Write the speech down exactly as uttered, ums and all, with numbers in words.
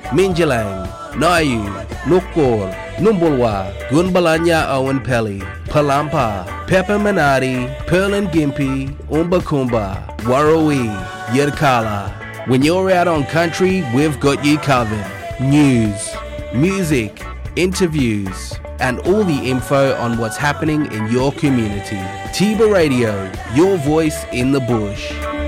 Minjalang, Nayu, Nukor, Numbulwa, Gunbalanya Owen Pelly, Palampa, Pepperminati, Pearl and Gimpy, Umbakumba, Warrawi, Yirkala. When you're out on country, we've got you covered. News, music, interviews, and all the info on what's happening in your community. Tiba Radio, your voice in the bush.